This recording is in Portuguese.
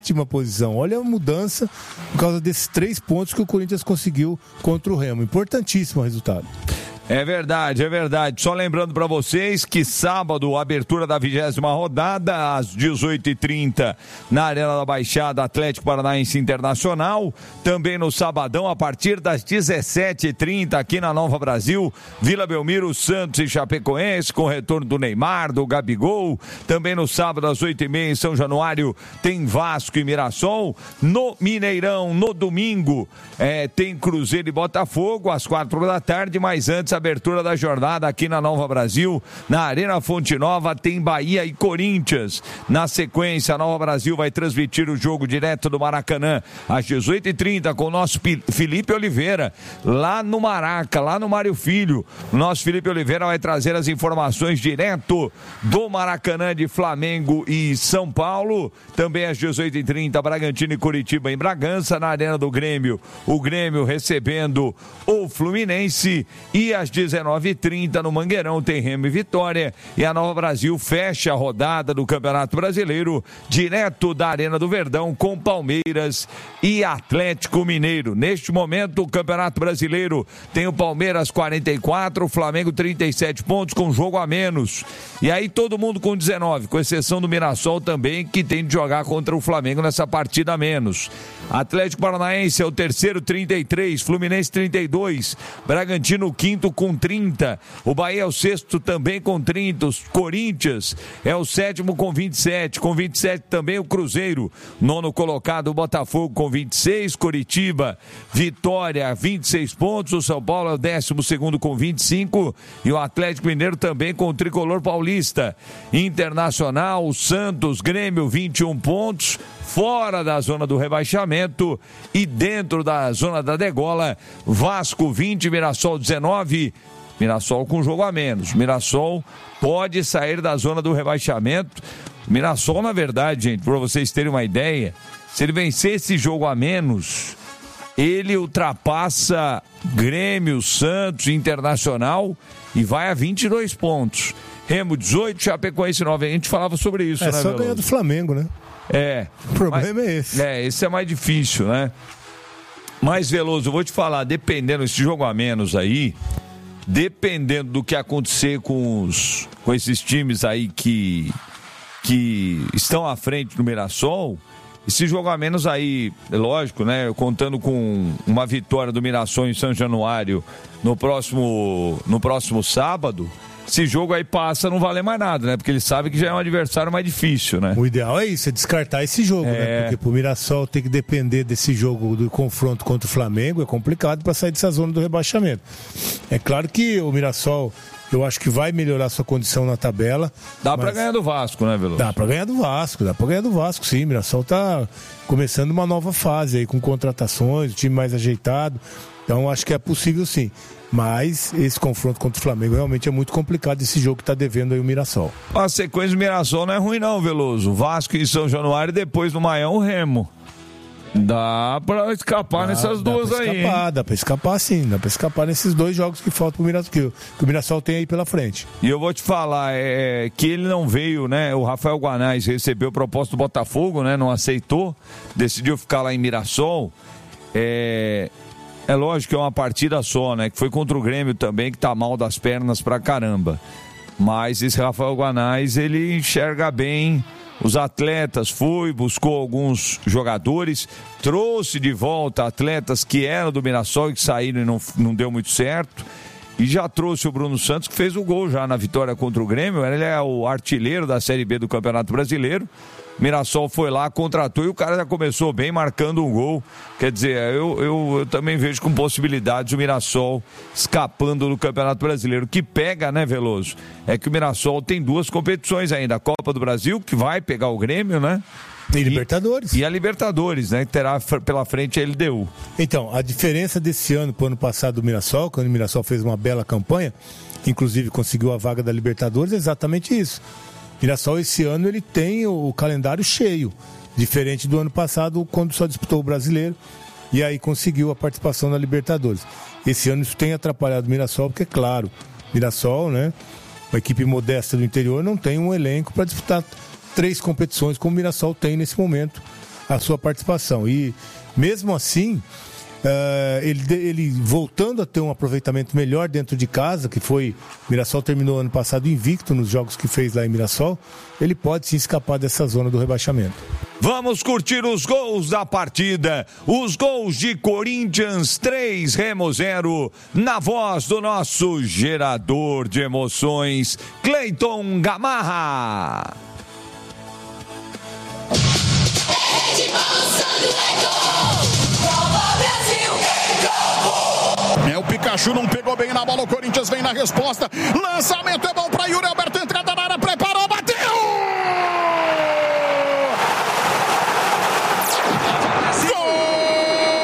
Última posição. Olha a mudança por causa desses 3 pontos que o Corinthians conseguiu contra o Remo. Importantíssimo o resultado. É verdade, é verdade. Só lembrando para vocês que sábado, abertura da 20ª rodada, às 18h30, na Arena da Baixada, Atlético Paranaense Internacional. Também no sabadão, a partir das 17h30, aqui na Nova Brasil, Vila Belmiro, Santos e Chapecoense, com o retorno do Neymar, do Gabigol. Também no sábado, às 8h30, em São Januário, tem Vasco e Mirassol. No Mineirão, no domingo, tem Cruzeiro e Botafogo, às 4 da tarde, mas antes, abertura da jornada aqui na Nova Brasil, na Arena Fonte Nova, tem Bahia e Corinthians. Na sequência, a Nova Brasil vai transmitir o jogo direto do Maracanã às 18h30 com o nosso Felipe Oliveira, lá no Maraca, lá no Mário Filho. O nosso Felipe Oliveira vai trazer as informações direto do Maracanã de Flamengo e São Paulo. Também às 18h30, Bragantino e Curitiba em Bragança, na Arena do Grêmio. O Grêmio recebendo o Fluminense. E às 19h30 no Mangueirão tem Remo e Vitória, e a Nova Brasil fecha a rodada do Campeonato Brasileiro direto da Arena do Verdão com Palmeiras e Atlético Mineiro. Neste momento o Campeonato Brasileiro tem o Palmeiras 44, o Flamengo 37 pontos com jogo a menos, e aí todo mundo com 19, com exceção do Mirassol também, que tem de jogar contra o Flamengo nessa partida a menos. Atlético Paranaense é o terceiro, 33, Fluminense 32, Bragantino quinto com 30, o Bahia é o sexto também com 30, o Corinthians é o sétimo com 27 também o Cruzeiro, nono colocado o Botafogo com 26, Coritiba, Vitória 26 pontos, o São Paulo é o 12º com 25 e o Atlético Mineiro também com o Tricolor Paulista. Internacional, Santos, Grêmio 21 pontos, fora da zona do rebaixamento, e dentro da zona da degola, Vasco 20, Mirassol 19, Mirassol com jogo a menos. Mirassol pode sair da zona do rebaixamento. Mirassol, na verdade, gente, para vocês terem uma ideia, se ele vencer esse jogo a menos, ele ultrapassa Grêmio, Santos, Internacional e vai a 22 pontos. Remo 18, Chapecoense 9. A gente falava sobre isso, né, só Veloso? ganhar do Flamengo, né? O problema é esse. Esse é mais difícil, né? Mas, Veloso, eu vou te falar, dependendo desse jogo a menos aí, dependendo do que acontecer com esses times aí que estão à frente do Mirassol, esse jogo a menos aí, lógico, né? Contando com uma vitória do Mirassol em São Januário no próximo sábado, esse jogo aí passa a não valer mais nada, né? Porque ele sabe que já é um adversário mais difícil, né? O ideal é isso, é descartar esse jogo, né? Porque pro Mirassol ter que depender desse jogo, do confronto contra o Flamengo, é complicado para sair dessa zona do rebaixamento. É claro que o Mirassol, eu acho que vai melhorar sua condição na tabela. Dá para ganhar do Vasco, né, Veloso? Dá para ganhar do Vasco, sim. O Mirassol tá começando uma nova fase aí, com contratações, o time mais ajeitado. Então acho que é possível sim. Mas esse confronto contra o Flamengo realmente é muito complicado, esse jogo que tá devendo aí o Mirassol. A sequência do Mirassol não é ruim não, Veloso. Vasco e São Januário e depois no Maião o Remo. Dá pra escapar nessas duas aí. Dá pra escapar sim, dá pra escapar nesses 2 jogos que faltam pro Mirassol, que o Mirassol tem aí pela frente. E eu vou te falar, que ele não veio, né? O Rafael Guanais recebeu a proposta do Botafogo, né? Não aceitou, decidiu ficar lá em Mirassol. É lógico que é uma partida só, né? Que foi contra o Grêmio também, que tá mal das pernas pra caramba. Mas esse Rafael Guanais, ele enxerga bem os atletas, buscou alguns jogadores, trouxe de volta atletas que eram do Mirassol e que saíram e não deu muito certo. E já trouxe o Bruno Santos, que fez o gol já na vitória contra o Grêmio. Ele é o artilheiro da Série B do Campeonato Brasileiro. Mirassol foi lá, contratou e o cara já começou bem marcando um gol. Quer dizer, eu também vejo com possibilidades o Mirassol escapando do Campeonato Brasileiro. O que pega, né, Veloso? É que o Mirassol tem 2 competições ainda. A Copa do Brasil, que vai pegar o Grêmio, né? E Libertadores. E a Libertadores, né? Que terá pela frente a LDU. Então, a diferença desse ano pro ano passado do Mirassol, quando o Mirassol fez uma bela campanha, inclusive conseguiu a vaga da Libertadores, é exatamente isso. Mirassol esse ano ele tem o calendário cheio, diferente do ano passado, quando só disputou o Brasileiro e aí conseguiu a participação na Libertadores. Esse ano isso tem atrapalhado o Mirassol, porque é claro, Mirassol, né, uma equipe modesta do interior, não tem um elenco para disputar 3 competições como o Mirassol tem nesse momento a sua participação. E mesmo assim, ele voltando a ter um aproveitamento melhor dentro de casa, que foi, o Mirassol terminou ano passado invicto nos jogos que fez lá em Mirassol, ele pode sim escapar dessa zona do rebaixamento. Vamos curtir os gols da partida. Os gols de Corinthians 3, Remo 0, na voz do nosso gerador de emoções, Cleiton Gamarra. O Pikachu não pegou bem na bola, o Corinthians vem na resposta. Lançamento é bom para Yuri Alberto, entrada